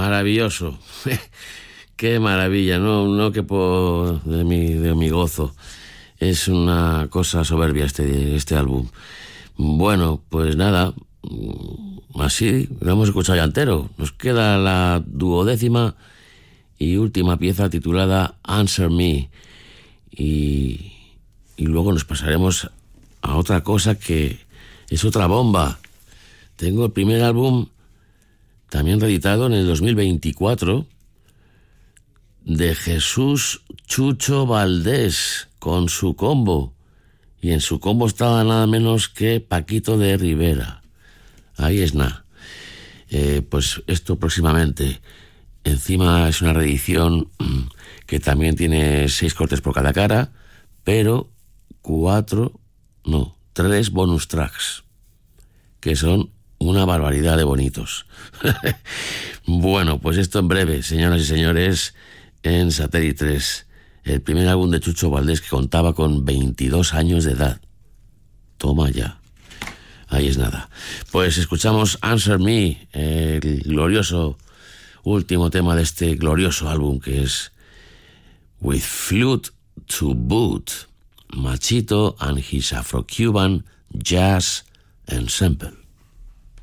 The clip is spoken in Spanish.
maravilloso. Qué maravilla, no quepo de mi gozo. Es una cosa soberbia este álbum. Bueno, pues nada, así lo hemos escuchado ya entero. Nos queda la 12ª y última pieza titulada Answer Me. Y luego nos pasaremos a otra cosa que es otra bomba. Tengo el primer álbum también reeditado en el 2024 de Jesús Chucho Valdés con su combo. Y en su combo estaba nada menos que Paquito de Rivera. Ahí es nada. Pues esto próximamente. Encima es una reedición que también tiene 6 cortes por cada cara, pero 3 bonus tracks, que son una barbaridad de bonitos. Bueno, pues esto en breve, señoras y señores, en Satélite 3, el primer álbum de Chucho Valdés, que contaba con 22 años de edad. Toma ya. Ahí es nada. Pues escuchamos Answer Me, el glorioso último tema de este glorioso álbum, que es With Flute to Boot, Machito and his Afro-Cuban Jazz Ensemble.